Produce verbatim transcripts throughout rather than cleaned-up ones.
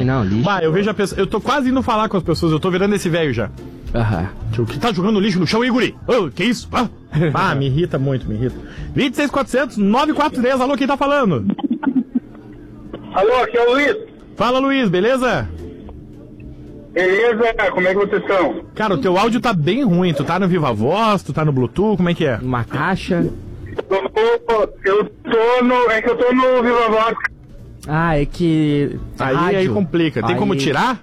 Não, lixo. Bah, eu vejo a pessoa. Eu tô quase indo falar com as pessoas, eu tô virando esse velho já. Aham. O que tá jogando lixo no chão, aí, guri? Ô, que isso? Ah, ah, me irrita muito, me irrita. vinte e seis quatrocentos, nove quatro três, alô, quem tá falando? Alô, aqui é o Luiz. Fala, Luiz, beleza? Beleza, como é que vocês estão? Cara, o teu áudio tá bem ruim, tu tá no Viva Voz, tu tá no Bluetooth, como é que é? Uma caixa. Eu tô, eu tô no. É que eu tô no Viva Voz. Ah, é que... Aí, rádio. aí complica. Tem Aí- como tirar?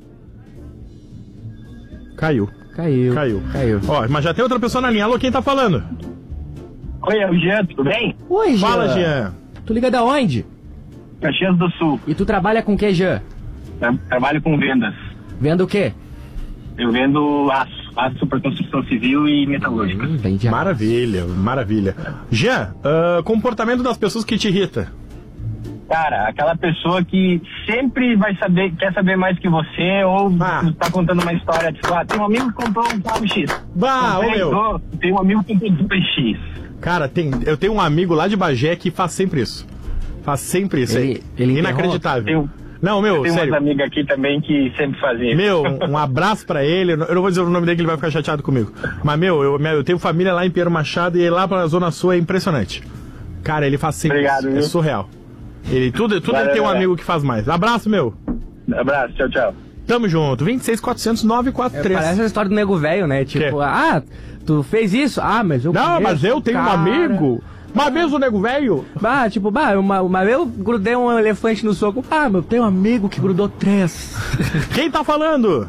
Caiu. Caiu. Caiu. Caiu. Ó, mas já tem outra pessoa na linha. Alô, quem tá falando? Oi, é o Jean, tudo bem? Oi, Jean. Fala, Jean. Tu liga da onde? Caxias do Sul. E tu trabalha com o que, Jean? Tra- Trabalho com vendas. Vendo o quê? Eu vendo aço, aço para construção civil e metalúrgica. Hum, vende aço. Maravilha, maravilha. Jean, ah, comportamento das pessoas que te irrita. Cara, aquela pessoa que sempre vai saber, quer saber mais que você, ou Ah. tá contando uma história, tipo, ah, tem um amigo que comprou um carro X. Bah, ô Comprei, meu. tô, tem um amigo que comprou dois X. Cara, tem, eu tenho um amigo lá de Bagé que faz sempre isso. Faz sempre isso. Ele- é ele inacreditável. Tem um- Não, meu, Tem umas sério. amigas aqui também que sempre fazem isso. Meu, um, um abraço pra ele. Eu não vou dizer o nome dele que ele vai ficar chateado comigo. Mas, meu, eu, eu tenho família lá em Pinheiro Machado e lá pra Zona Sul é impressionante. Cara, ele faz sempre Obrigado, isso. viu? É surreal. Ele, tudo tudo Valeu, ele tem um galera. amigo que faz mais. Abraço, meu. Abraço, tchau, tchau. Tamo junto. vinte e seis quatrocentos, nove quatro É, três. parece a história do nego velho, né? Tipo, Que? ah, tu fez isso? Ah, mas eu Não, conheço mas eu um tenho um cara. amigo. Mas mesmo o nego velho. Bah, tipo, bah, uma, uma vez eu grudei um elefante no soco. Ah, meu, tenho um amigo que grudou três. Quem tá falando?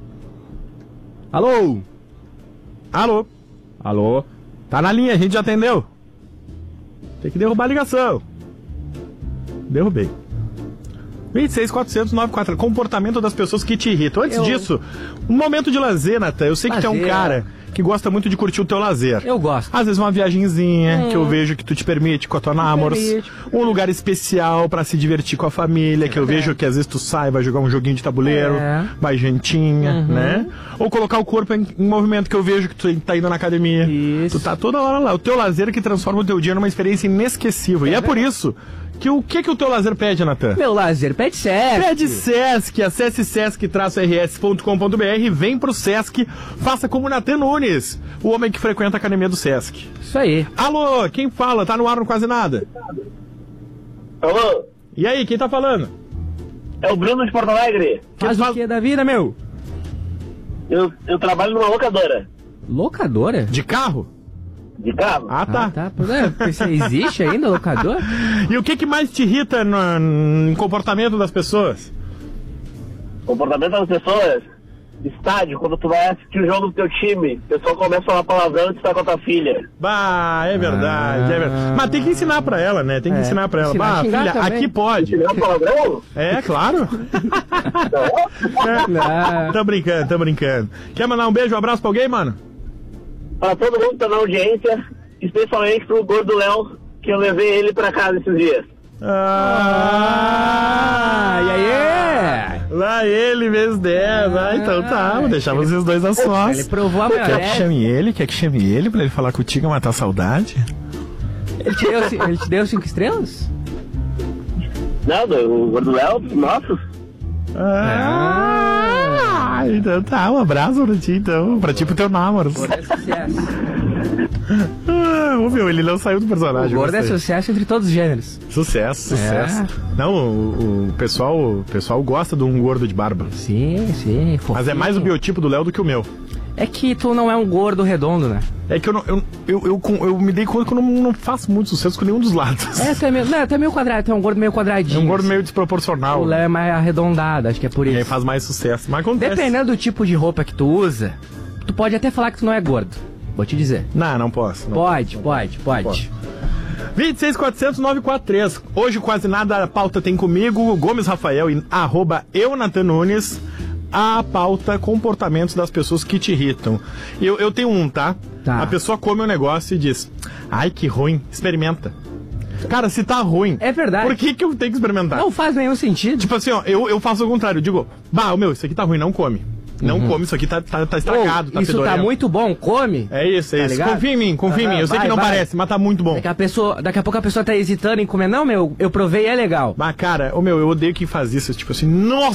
Alô? Alô? Alô? Tá na linha, a gente já atendeu. Tem que derrubar a ligação. Derrubei. vinte e seis quatrocentos, nove quatro três. Comportamento das pessoas que te irritam. Antes Eu- disso, um momento de lazer, Natan. Eu sei que tu é um Lazer. cara que gosta muito de curtir o teu lazer. Eu gosto. Às vezes uma viagenzinha que eu vejo que tu te permite com a tua namoros. permite. Um lugar especial pra se divertir com a família, que eu vejo que às vezes tu sai, vai jogar um joguinho de tabuleiro, É. vai jantinha, né? Ou colocar o corpo em, em movimento, que eu vejo que tu tá indo na academia. Isso. Tu tá toda hora lá. O teu lazer que transforma o teu dia numa experiência inesquecível. E é por isso que o que que o teu lazer pede, Natan? Meu lazer, pede Sesc. Pede Sesc, acesse sesc traço r s ponto com ponto b r e vem pro Sesc, faça como Natan Nunes, o homem que frequenta a academia do Sesc. Isso aí. Alô, quem fala? Tá no ar no Quase Nada. Alô, E aí, quem tá falando? é o Bruno de Porto Alegre. Faz faz- o que da vida, meu? Eu, eu trabalho numa locadora Locadora? De carro? de carro. Ah, tá. Ah, tá. Pois é, pensei, existe ainda locador? E o que que mais te irrita no, no comportamento das pessoas? Comportamento das pessoas. Estádio, quando tu vai assistir o jogo do teu time, o pessoal começa a falar palavrão e tu tá com a tua filha. Bah, é verdade, é verdade. Mas tem que ensinar pra ela, né? Tem que É, ensinar pra ela. ensinar a Bah, xingar filha, também. aqui pode. Não é palavrão? É, claro. Não. Tô brincando, tô brincando. Quer mandar um beijo, um abraço pra alguém, mano? Pra todo mundo que tá na audiência, especialmente pro gordo Léo, que eu levei ele pra casa esses dias. Ah, e aí? Lá ele mesmo dez. Ah, então tá, vou deixar vocês dois a sós. Ele provou a Quer que maionese. chame ele? Quer que chame ele pra ele falar contigo e matar a saudade? Ele te deu, ci- ele te deu cinco estrelas? Não, o gordo Léo, nossa. Ah, então tá, um abraço pra ti então, pra ti e pro teu namoro. Gordo é sucesso. Ah, ô, meu, ele não saiu do O personagem. gordo é gostei. sucesso entre todos os gêneros. Sucesso, sucesso. É. Não, o, o pessoal, o pessoal gosta de um gordo de barba. Sim, sim. Mas é fofinho. mais o biotipo do Léo do que o meu. É que tu não é um gordo redondo, né? É que eu, não, eu, eu, eu, eu me dei conta que eu não, não faço muito sucesso com nenhum dos lados. É, tu é meio, não, tu é meio quadrado, tu é um gordo meio É quadradinho. um gordo assim. meio desproporcional. O Léo é mais arredondado, acho que é por E aí isso. faz mais sucesso. Mas acontece. Dependendo do tipo de roupa que tu usa, tu pode até falar que tu não é gordo. Vou te dizer. Não, não posso. Não. Pode, pode, pode. Pode. vinte e seis quatrocentos, nove quatro três. Hoje quase nada a pauta tem comigo, Gomes Rafael e arroba eu, Natan Nunes. A pauta comportamentos das pessoas que te irritam. Eu, eu tenho um, tá? Tá. A pessoa come um negócio e diz: ai, que ruim, experimenta. Cara, se tá ruim, É verdade. por que que eu tenho que experimentar? Não faz nenhum sentido. Tipo assim, ó, eu, eu faço o contrário. Eu digo: bah, meu, isso aqui tá ruim, não come. Não come, isso aqui tá, tá, tá estragado, Ou, tá isso tá fedorento. muito bom, come. É isso, é Tá isso. ligado? Confia em mim, confia em mim. Aham, Eu sei que vai, não vai. parece, mas tá muito bom. Daqui a, pessoa, daqui a pouco a pessoa tá hesitando em comer. Não, meu, eu provei e é legal. Mas, cara, ô meu, eu odeio quem faz isso. Tipo assim, nossa,